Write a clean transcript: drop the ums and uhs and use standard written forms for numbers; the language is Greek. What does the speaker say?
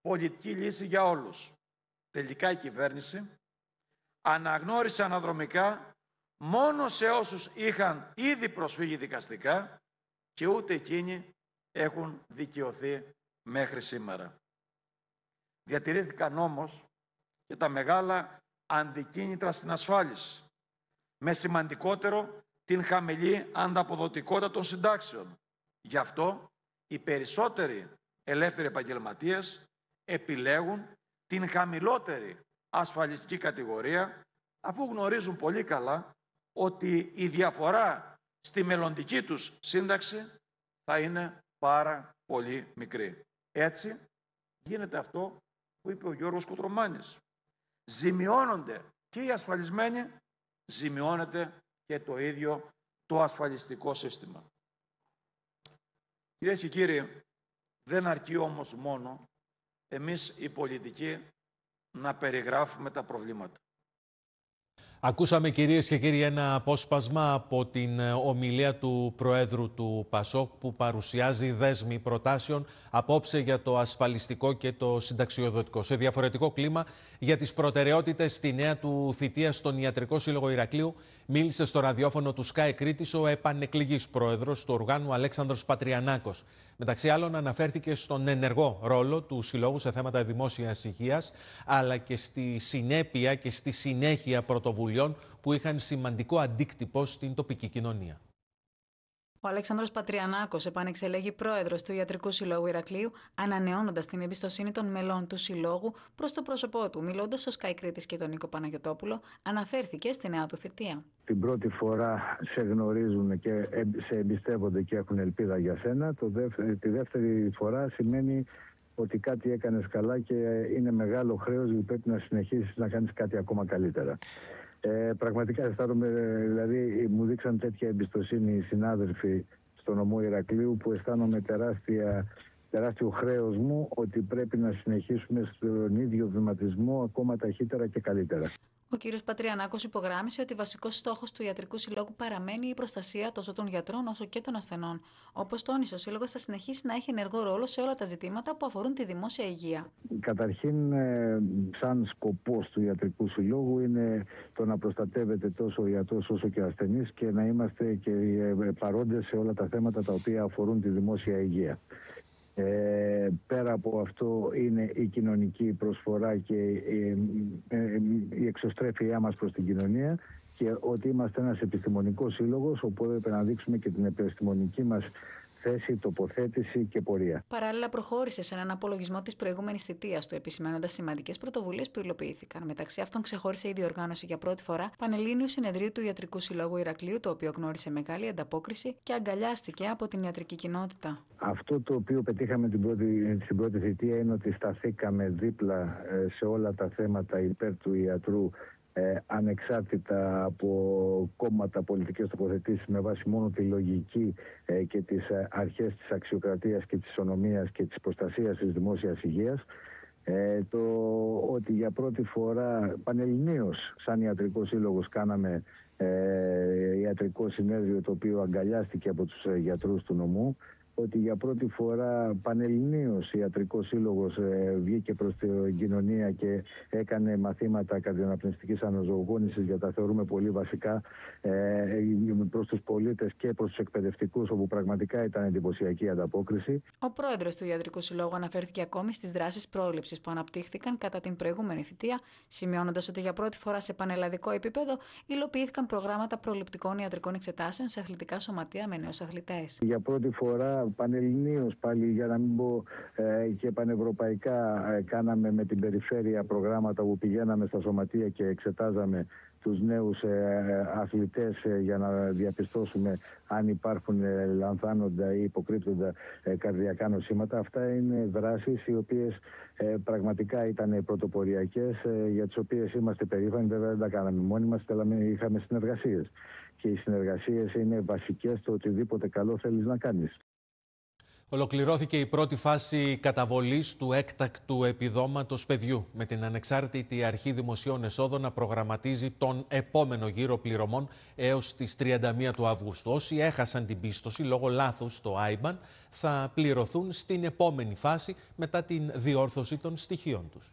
πολιτική λύση για όλους. Τελικά η κυβέρνηση αναγνώρισε αναδρομικά μόνο σε όσους είχαν ήδη προσφύγει δικαστικά και ούτε εκείνοι έχουν δικαιωθεί μέχρι σήμερα. Διατηρήθηκαν όμως και τα μεγάλα αντικίνητρα στην ασφάλιση, με σημαντικότερο την χαμηλή ανταποδοτικότητα των συντάξεων. Γι' αυτό οι περισσότεροι ελεύθεροι επαγγελματίες επιλέγουν την χαμηλότερη ασφαλιστική κατηγορία, αφού γνωρίζουν πολύ καλά ότι η διαφορά στη μελλοντική τους σύνταξη θα είναι πάρα πολύ μικρή. Έτσι γίνεται αυτό που είπε ο Γιώργος Κοτρομάνης. Ζημιώνονται και οι ασφαλισμένοι, ζημιώνεται και το ίδιο το ασφαλιστικό σύστημα. Κυρίες και κύριοι, δεν αρκεί όμως μόνο εμείς οι πολιτικοί να περιγράφουμε τα προβλήματα. Ακούσαμε, κυρίες και κύριοι, ένα απόσπασμα από την ομιλία του Προέδρου του ΠΑΣΟΚ που παρουσιάζει δέσμη προτάσεων απόψε για το ασφαλιστικό και το συνταξιοδοτικό. Σε διαφορετικό κλίμα, για τις προτεραιότητες στη νέα του θητεία στον Ιατρικό Σύλλογο Ηρακλείου, μίλησε στο ραδιόφωνο του Sky Κρήτης ο επανεκλεγής πρόεδρος του οργάνου Αλέξανδρος Πατριανάκος. Μεταξύ άλλων, αναφέρθηκε στον ενεργό ρόλο του Συλλόγου σε θέματα δημόσιας υγείας, αλλά και στη συνέπεια και στη συνέχεια πρωτοβουλειών που είχαν σημαντικό αντίκτυπο στην τοπική κοινωνία. Ο Αλέξανδρος Πατριανάκος επανεξελέγει πρόεδρος του Ιατρικού Συλλόγου Ηρακλείου, ανανεώνοντας την εμπιστοσύνη των μελών του Συλλόγου προς το πρόσωπό του. Μιλώντας στο Sky Κρήτης και τον Νίκο Παναγιωτόπουλο, αναφέρθηκε στη νέα του θητεία. Την πρώτη φορά σε γνωρίζουν και σε εμπιστεύονται και έχουν ελπίδα για σένα. Τη δεύτερη φορά σημαίνει ότι κάτι έκανες καλά και είναι μεγάλο χρέος γιατί πρέπει να συνεχίσεις να κάνεις κάτι ακόμα καλύτερα. Πραγματικά αισθάνομαι, δηλαδή μου δείξαν τέτοια εμπιστοσύνη οι συνάδελφοι στο νομό Ηρακλείου που αισθάνομαι τεράστιο χρέος μου ότι πρέπει να συνεχίσουμε στον ίδιο βηματισμό ακόμα ταχύτερα και καλύτερα. Ο κ. Πατριανάκος υπογράμμισε ότι βασικός στόχος του Ιατρικού Συλλόγου παραμένει η προστασία τόσο των γιατρών όσο και των ασθενών. Όπως τόνισε, ο Σύλλογος θα συνεχίσει να έχει ενεργό ρόλο σε όλα τα ζητήματα που αφορούν τη δημόσια υγεία. Καταρχήν, σαν σκοπός του Ιατρικού Συλλόγου είναι το να προστατεύεται τόσο ο ιατρός όσο και ο ασθενής και να είμαστε και παρόντες σε όλα τα θέματα τα οποία αφορούν τη δημόσια υγεία. Πέρα από αυτό είναι η κοινωνική προσφορά και η εξωστρέφειά μας προς την κοινωνία και ότι είμαστε ένας επιστημονικός σύλλογος, οπότε πρέπει να δείξουμε και την επιστημονική μας θέση, τοποθέτηση και πορεία. Παράλληλα, προχώρησε σε έναν απολογισμό της προηγούμενης θητείας του, επισημαίνοντας σημαντικές πρωτοβουλίες που υλοποιήθηκαν. Μεταξύ αυτών, ξεχώρισε η διοργάνωση για πρώτη φορά Πανελλήνιου Συνεδρίου του Ιατρικού Συλλόγου Ηρακλείου, το οποίο γνώρισε μεγάλη ανταπόκριση και αγκαλιάστηκε από την ιατρική κοινότητα. Αυτό το οποίο πετύχαμε στην πρώτη θητεία είναι ότι σταθήκαμε δίπλα σε όλα τα θέματα υπέρ του ιατρού. Ανεξάρτητα από κόμματα, πολιτικές τοποθετήσεις, με βάση μόνο τη λογική και τις αρχές της αξιοκρατίας και της ισονομίας και της προστασίας της δημόσιας υγείας, το ότι για πρώτη φορά πανελληνίως σαν Ιατρικό Σύλλογος κάναμε ιατρικό συνέδριο το οποίο αγκαλιάστηκε από τους γιατρούς του νομού, ότι για πρώτη φορά πανελληνίως ο Ιατρικός Σύλλογος βγήκε προς την κοινωνία και έκανε μαθήματα καρδιοαναπνευστικής αναζωογόνησης, για τα θεωρούμε πολύ βασικά, προς τους πολίτες και προς τους εκπαιδευτικούς, όπου πραγματικά ήταν εντυπωσιακή ανταπόκριση. Ο πρόεδρος του Ιατρικού Συλλόγου αναφέρθηκε ακόμη στις δράσεις πρόληψης που αναπτύχθηκαν κατά την προηγούμενη θητεία, σημειώνοντας ότι για πρώτη φορά σε πανελλαδικό επίπεδο υλοποιήθηκαν προγράμματα προληπτικών ιατρικών εξετάσεων σε αθλητικά σωματεία με νέους αθλητές. Για πρώτη φορά πανελληνίως πάλι, για να μην πω και πανευρωπαϊκά, κάναμε με την περιφέρεια προγράμματα που πηγαίναμε στα σωματεία και εξετάζαμε τους νέους αθλητές για να διαπιστώσουμε αν υπάρχουν λανθάνοντα ή υποκρύπτοντα καρδιακά νοσήματα. Αυτά είναι δράσεις οι οποίες πραγματικά ήταν πρωτοποριακές, για τις οποίες είμαστε περήφανοι. Βέβαια δεν τα κάναμε μόνοι μας, είχαμε συνεργασίες. Και οι συνεργασίες είναι βασικές στο οτιδήποτε καλό θέλεις να κάνεις. Ολοκληρώθηκε η πρώτη φάση καταβολής του έκτακτου επιδόματος παιδιού, με την Ανεξάρτητη Αρχή Δημοσίων Εσόδων να προγραμματίζει τον επόμενο γύρο πληρωμών έως τις 31 του Αυγούστου. Όσοι έχασαν την πίστοση λόγω λάθους στο IBAN θα πληρωθούν στην επόμενη φάση μετά την διόρθωση των στοιχείων τους.